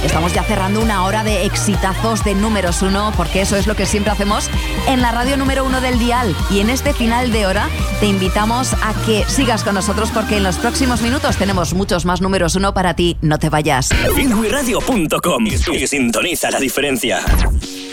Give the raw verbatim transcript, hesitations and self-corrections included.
Estamos ya cerrando una hora de exitazos de números uno, porque eso es lo que siempre hacemos en la radio número uno del dial. Y en este final de hora te invitamos a que sigas con nosotros, porque en los próximos minutos tenemos muchos más números uno para ti. No te vayas. Feel We Radio punto com y sintoniza la diferencia.